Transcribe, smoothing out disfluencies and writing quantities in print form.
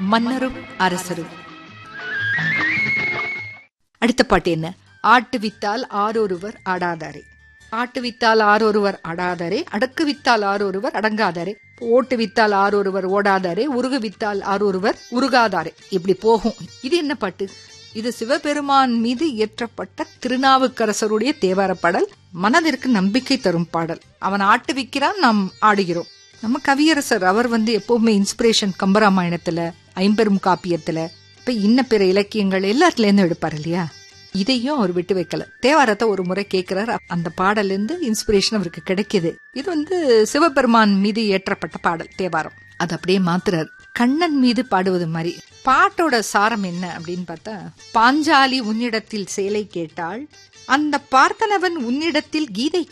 மன்னரும் அரசரும். அடுத்த பாட்டு என்ன? ஆட்டுவித்தால் ஆரொருவர் ஆடாதாரே. ஆட்டுவித்தால் ஆரொருவர் ஆடாதாரே, அடக்குவித்தால் ஆரொருவர் அடங்காதாரே, ஓட்டுவித்தால் ஆரொருவர் ஓடாதாரே, உருகுவித்தால் ஆரொருவர் உருகாதாரே. இப்படி போகும். இது என்ன பாட்டு? இது சிவபெருமான் மீது இயற்றப்பட்ட திருநாவுக்கரசருடைய தேவார பாடல். மனதிற்கு நம்பிக்கை தரும் பாடல். அவன் ஆட்டுவிக்கிறான், நாம் ஆடுகிறோம். நம்ம கவியரசர் அவர் எப்பவுமே இன்ஸ்பிரேஷன் கம்பராமாயணத்துல, ஐம்பெரும் காப்பியத்துல, இப்ப இன்ன பிற இலக்கியங்கள் எல்லாத்துல இருந்து எடுப்பாரு இல்லையா? இதையும் அவர் விட்டு வைக்கல. தேவாரத்தை ஒரு முறை கேட்கிறார், அந்த பாடல இருந்து இன்ஸ்பிரேஷன் அவருக்கு கிடைக்குது. இது சிவபெருமான் மீது ஏற்றப்பட்ட பாடல் தேவாரம். அது அப்படியே மாத்துறாரு, கண்ணன் மீது பாடுவது மாதிரி. பாட்டோட சாரம் என்ன அப்படின்னு பார்த்தா, பாஞ்சாலி உன்னிடத்தில் சேலை கேட்டாள், அந்த பார்த்தனவன் உன்னிடத்தில் கீதை